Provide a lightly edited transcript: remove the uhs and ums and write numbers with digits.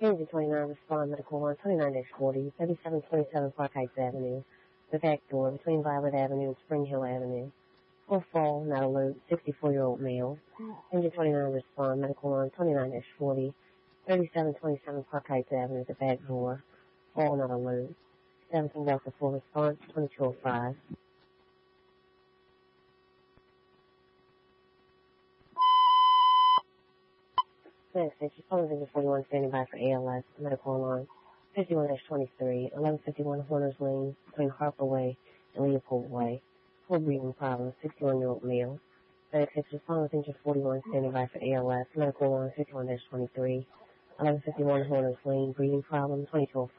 Engine 29, respond medical line 29-40, 3727 Park Heights Avenue, the back door between Violet Avenue and Spring Hill Avenue. Full fall, not alert, 64-year-old male. Engine 29, respond medical line 29-40, 3727 Park Heights Avenue, the back door. Fall, not alert. 17 Delta full response, 2205. Next, it's phone Engine 41 standing by for ALS, medical line 51-23, 1151 Horners Lane, between Harper Way and Leopold Way. Full breathing problems, 61-year-old male. Next, it's phone Engine 41 standing by for ALS, medical line 51-23, 1151 Horners Lane, breathing problems, 2205.